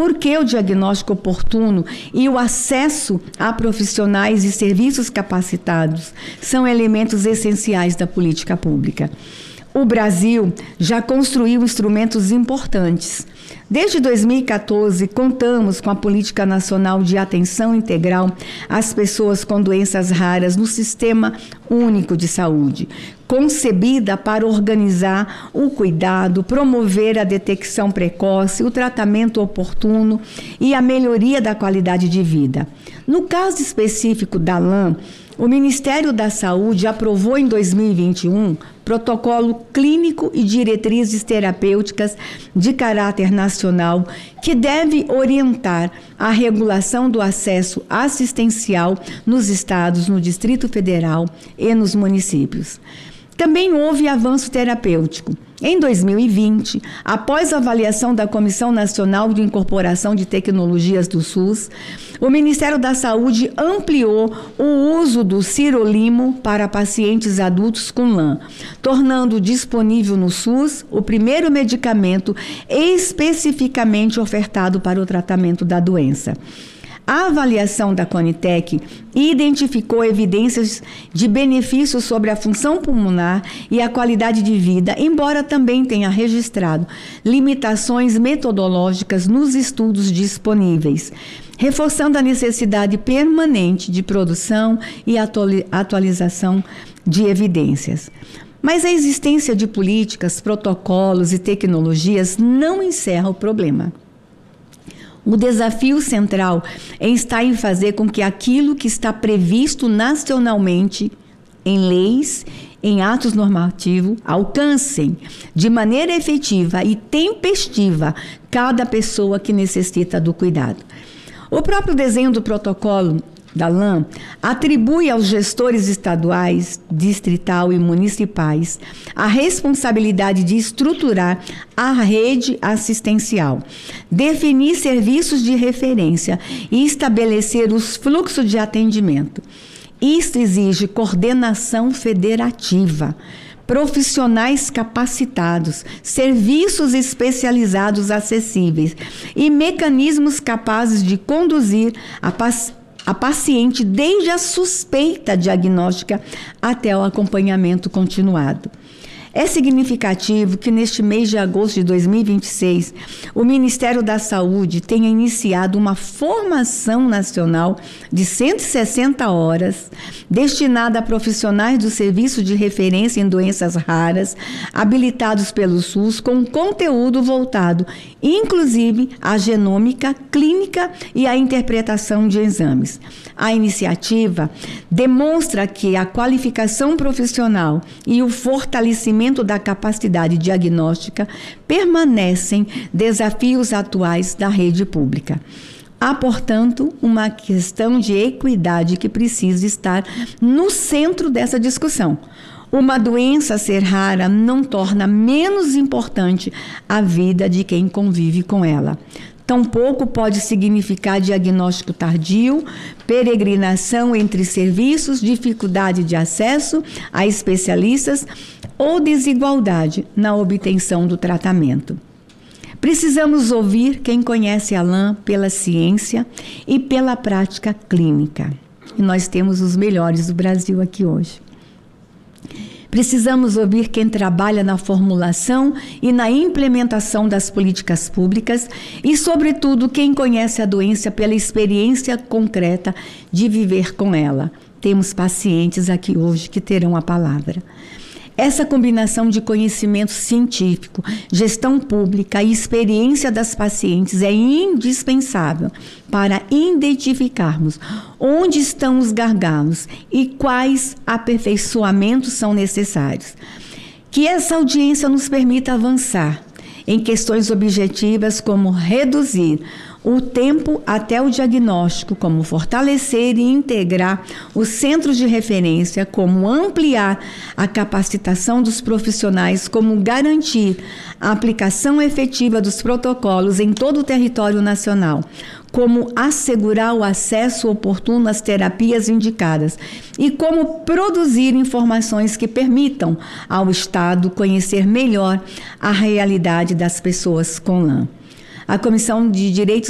porque o diagnóstico oportuno e o acesso a profissionais e serviços capacitados são elementos essenciais da política pública. O Brasil já construiu instrumentos importantes. Desde 2014, contamos com a Política Nacional de Atenção Integral às Pessoas com Doenças Raras no Sistema Único de Saúde, concebida para organizar o cuidado, promover a detecção precoce, o tratamento oportuno e a melhoria da qualidade de vida. No caso específico da LAM, o Ministério da Saúde aprovou em 2021 protocolo clínico e diretrizes terapêuticas de caráter nacional que deve orientar a regulação do acesso assistencial nos estados, no Distrito Federal e nos municípios. Também houve avanço terapêutico. Em 2020, após a avaliação da Comissão Nacional de Incorporação de Tecnologias do SUS, o Ministério da Saúde ampliou o uso do sirolimo para pacientes adultos com LAM, tornando disponível no SUS o primeiro medicamento especificamente ofertado para o tratamento da doença. A avaliação da Conitec identificou evidências de benefícios sobre a função pulmonar e a qualidade de vida, embora também tenha registrado limitações metodológicas nos estudos disponíveis, reforçando a necessidade permanente de produção e atualização de evidências. Mas a existência de políticas, protocolos e tecnologias não encerra o problema. O desafio central está em fazer com que aquilo que está previsto nacionalmente em leis, em atos normativos, alcancem de maneira efetiva e tempestiva cada pessoa que necessita do cuidado. O próprio desenho do protocolo da LAM atribui aos gestores estaduais, distrital e municipais a responsabilidade de estruturar a rede assistencial, definir serviços de referência e estabelecer os fluxos de atendimento. Isso exige coordenação federativa, profissionais capacitados, serviços especializados acessíveis e mecanismos capazes de conduzir a paciente desde a suspeita diagnóstica até o acompanhamento continuado. É significativo que neste mês de agosto de 2026, o Ministério da Saúde tenha iniciado uma formação nacional de 160 horas destinada a profissionais do Serviço de Referência em Doenças Raras, habilitados pelo SUS, com conteúdo voltado, inclusive, à genômica, clínica e à interpretação de exames. A iniciativa demonstra que a qualificação profissional e o fortalecimento da capacidade diagnóstica permanecem desafios atuais da rede pública. Há, portanto, uma questão de equidade que precisa estar no centro dessa discussão. Uma doença ser rara não torna menos importante a vida de quem convive com ela. Tampouco pode significar diagnóstico tardio, peregrinação entre serviços, dificuldade de acesso a especialistas ou desigualdade na obtenção do tratamento. Precisamos ouvir quem conhece a LAM pela ciência e pela prática clínica. E nós temos os melhores do Brasil aqui hoje. Precisamos ouvir quem trabalha na formulação e na implementação das políticas públicas e, sobretudo, quem conhece a doença pela experiência concreta de viver com ela. Temos pacientes aqui hoje que terão a palavra. Essa combinação de conhecimento científico, gestão pública e experiência das pacientes é indispensável para identificarmos onde estão os gargalos e quais aperfeiçoamentos são necessários. Que essa audiência nos permita avançar em questões objetivas como reduzir o tempo até o diagnóstico, como fortalecer e integrar os centros de referência, como ampliar a capacitação dos profissionais, como garantir a aplicação efetiva dos protocolos em todo o território nacional, como assegurar o acesso oportuno às terapias indicadas e como produzir informações que permitam ao Estado conhecer melhor a realidade das pessoas com LAM. A Comissão de Direitos